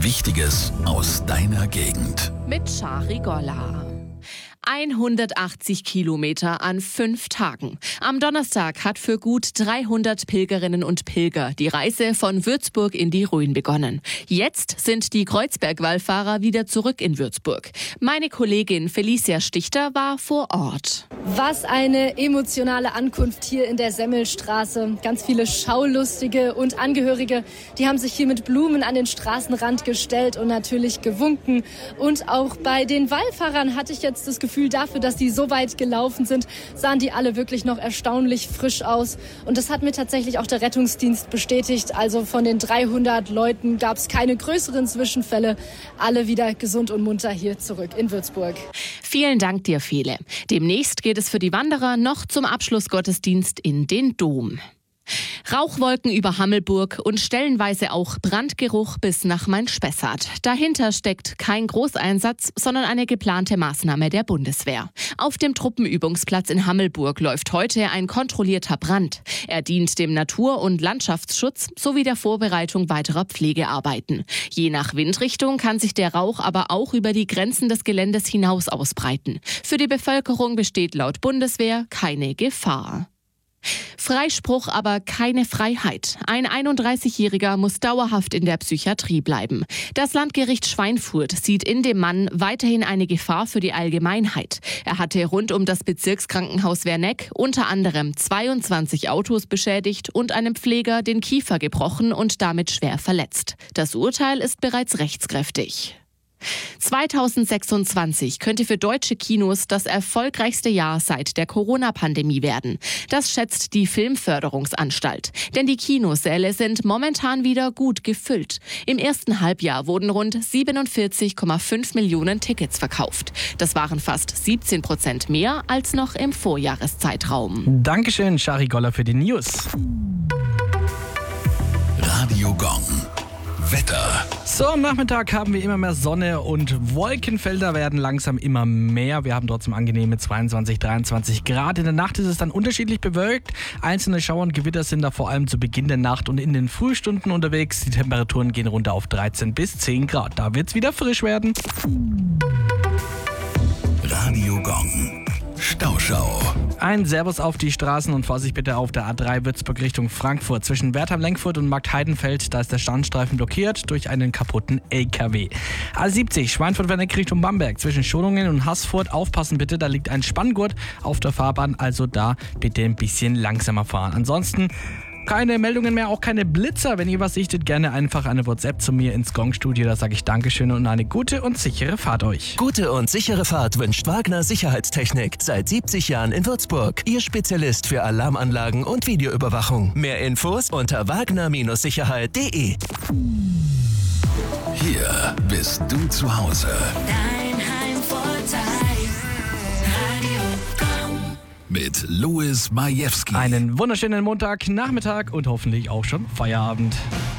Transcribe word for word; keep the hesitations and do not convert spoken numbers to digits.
Wichtiges aus deiner Gegend. Mit Shari Golla. hundertachtzig Kilometer an fünf Tagen. Am Donnerstag hat für gut dreihundert Pilgerinnen und Pilger die Reise von Würzburg in die Rhön begonnen. Jetzt sind die Kreuzberg-Wallfahrer wieder zurück in Würzburg. Meine Kollegin Felicia Stichter war vor Ort. Was eine emotionale Ankunft hier in der Semmelstraße. Ganz viele Schaulustige und Angehörige, die haben sich hier mit Blumen an den Straßenrand gestellt und natürlich gewunken. Und auch bei den Wallfahrern hatte ich jetzt das Gefühl, dafür, dass die so weit gelaufen sind, sahen die alle wirklich noch erstaunlich frisch aus. Und das hat mir tatsächlich auch der Rettungsdienst bestätigt. Also von den dreihundert Leuten gab es keine größeren Zwischenfälle. Alle wieder gesund und munter hier zurück in Würzburg. Vielen Dank dir, Fele. Demnächst geht es für die Wanderer noch zum Abschlussgottesdienst in den Dom. Rauchwolken über Hammelburg und stellenweise auch Brandgeruch bis nach Main-Spessart. Dahinter steckt kein Großeinsatz, sondern eine geplante Maßnahme der Bundeswehr. Auf dem Truppenübungsplatz in Hammelburg läuft heute ein kontrollierter Brand. Er dient dem Natur- und Landschaftsschutz sowie der Vorbereitung weiterer Pflegearbeiten. Je nach Windrichtung kann sich der Rauch aber auch über die Grenzen des Geländes hinaus ausbreiten. Für die Bevölkerung besteht laut Bundeswehr keine Gefahr. Freispruch, aber keine Freiheit. Ein einunddreißigjähriger muss dauerhaft in der Psychiatrie bleiben. Das Landgericht Schweinfurt sieht in dem Mann weiterhin eine Gefahr für die Allgemeinheit. Er hatte rund um das Bezirkskrankenhaus Werneck unter anderem zweiundzwanzig Autos beschädigt und einem Pfleger den Kiefer gebrochen und damit schwer verletzt. Das Urteil ist bereits rechtskräftig. zweitausendsechsundzwanzig könnte für deutsche Kinos das erfolgreichste Jahr seit der Corona-Pandemie werden. Das schätzt die Filmförderungsanstalt. Denn die Kinosäle sind momentan wieder gut gefüllt. Im ersten Halbjahr wurden rund siebenundvierzig Komma fünf Millionen Tickets verkauft. Das waren fast siebzehn Prozent mehr als noch im Vorjahreszeitraum. Dankeschön, Shari Golla, für die News. Radio Gong. Wetter. So, am Nachmittag haben wir immer mehr Sonne und Wolkenfelder werden langsam immer mehr. Wir haben trotzdem angenehme zweiundzwanzig, dreiundzwanzig Grad. In der Nacht ist es dann unterschiedlich bewölkt. Einzelne Schauer und Gewitter sind da vor allem zu Beginn der Nacht und in den Frühstunden unterwegs. Die Temperaturen gehen runter auf dreizehn bis zehn Grad. Da wird es wieder frisch werden. Radio Gong. Stauschau. Ein Servus auf die Straßen und Vorsicht bitte auf der A drei Würzburg Richtung Frankfurt. Zwischen Wertheim-Lenkfurt und Marktheidenfeld, da ist der Standstreifen blockiert durch einen kaputten L K W. A siebzig Schweinfurt-Werneck Richtung Bamberg. Zwischen Schonungen und Haßfurt, aufpassen bitte, da liegt ein Spanngurt auf der Fahrbahn, also da bitte ein bisschen langsamer fahren. Ansonsten keine Meldungen mehr, auch keine Blitzer. Wenn ihr was sichtet, gerne einfach eine WhatsApp zu mir ins Gong-Studio. Da sage ich Dankeschön und eine gute und sichere Fahrt euch. Gute und sichere Fahrt wünscht Wagner Sicherheitstechnik. Seit siebzig Jahren in Würzburg. Ihr Spezialist für Alarmanlagen und Videoüberwachung. Mehr Infos unter wagner Sicherheit punkt de. Hier bist du zu Hause. Dein Heimvorteil. Radio Gong. Mit Louis Majewski. Einen wunderschönen Montagnachmittag und hoffentlich auch schon Feierabend.